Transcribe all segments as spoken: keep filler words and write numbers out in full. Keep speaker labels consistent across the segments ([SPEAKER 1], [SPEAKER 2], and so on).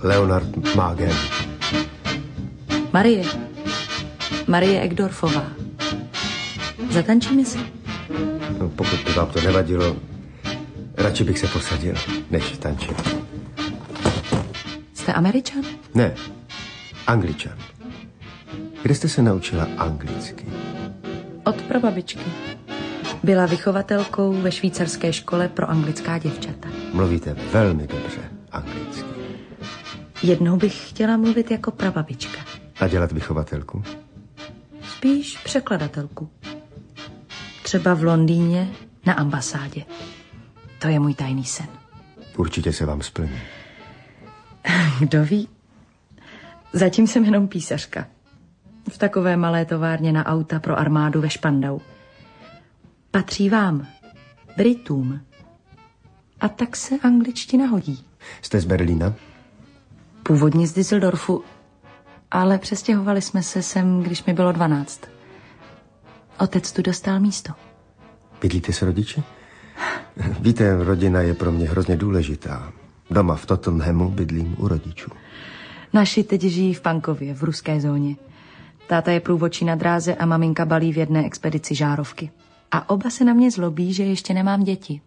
[SPEAKER 1] Leonard Magen.
[SPEAKER 2] Marie. Marie Egdorfová. Zatančíme si?
[SPEAKER 1] No, pokud by vám to nevadilo, radši bych se posadil, než tančit.
[SPEAKER 2] Jste Američan?
[SPEAKER 1] Ne, Angličan. Kde jste se naučila anglicky?
[SPEAKER 2] Od prababičky. Byla vychovatelkou ve švýcarské škole pro anglická děvčata.
[SPEAKER 1] Mluvíte velmi dobře anglicky.
[SPEAKER 2] Jednou bych chtěla mluvit jako prababička.
[SPEAKER 1] A dělat vychovatelku?
[SPEAKER 2] Spíš překladatelku. Třeba v Londýně na ambasádě. To je můj tajný sen.
[SPEAKER 1] Určitě se vám splní.
[SPEAKER 2] Kdo ví? Zatím jsem jenom písařka. V takové malé továrně na auta pro armádu ve Špandau. Patří vám, Britům. A tak se angličtina hodí.
[SPEAKER 1] Jste z Berlína?
[SPEAKER 2] Původně z Düsseldorfu, ale přestěhovali jsme se sem, když mi bylo dvanáct. Otec tu dostal místo.
[SPEAKER 1] Bydlíte s rodiči? Víte, rodina je pro mě hrozně důležitá. Doma v Tottenhamu bydlím u rodičů.
[SPEAKER 2] Naši teď žijí v Pankově, v ruské zóně. Táta je průvodčí na dráze a maminka balí v jedné expedici žárovky. A oba se na mě zlobí, že ještě nemám děti.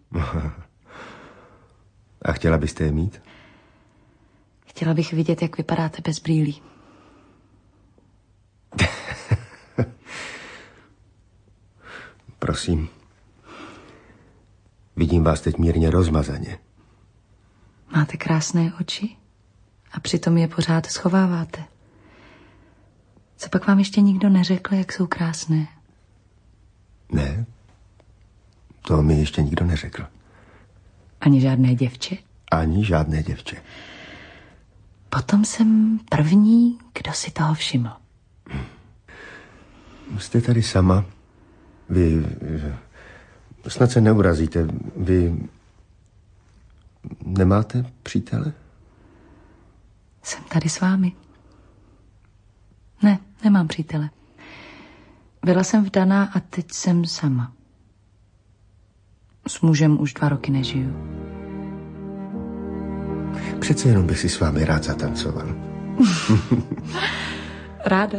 [SPEAKER 1] A chtěla byste je mít?
[SPEAKER 2] Chtěla bych vidět, jak vypadáte bez brýlí.
[SPEAKER 1] Prosím. Vidím vás teď mírně rozmazaně.
[SPEAKER 2] Máte krásné oči a přitom je pořád schováváte. Co pak vám ještě nikdo neřekl, jak jsou krásné?
[SPEAKER 1] Ne, to mi ještě nikdo neřekl.
[SPEAKER 2] Ani žádné děvče?
[SPEAKER 1] Ani žádné děvče.
[SPEAKER 2] Potom jsem první, kdo si toho všiml.
[SPEAKER 1] Jste tady sama? Vy... Snad se neurazíte. Vy... Nemáte přítele?
[SPEAKER 2] Jsem tady s vámi. Ne, nemám přítele. Byla jsem vdaná a teď jsem sama. S mužem už dva roky nežiju.
[SPEAKER 1] Přece jenom bych si s vámi rád zatancoval.
[SPEAKER 2] Ráda.